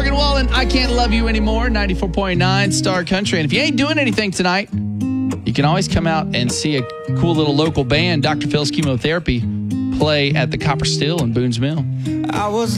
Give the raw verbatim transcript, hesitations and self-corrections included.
Morgan Wallen, I Can't Love You Anymore, ninety-four point nine Star Country. And if you ain't doing anything tonight, you can always come out and see a cool little local band, Doctor Phil's Chemotherapy, play at the Copper Still in Boone's Mill. I was